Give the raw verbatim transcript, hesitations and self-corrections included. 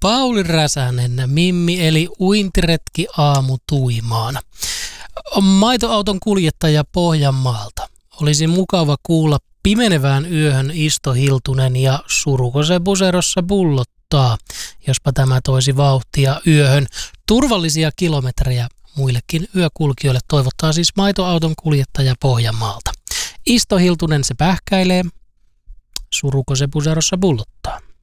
Pauli Räsänen, Mimmi eli uintiretki aamu tuimaan. Maitoauton kuljettaja Pohjanmaalta. Olisi mukava kuulla pimenevään yöhön Isto Hiltunen ja suruko se buserossa bullottaa, jospa tämä toisi vauhtia yöhön. Turvallisia kilometrejä muillekin yökulkijoille toivottaa siis maitoauton kuljettaja Pohjanmaalta. Isto Hiltunen se pähkäilee, suruko se buserossa bullottaa.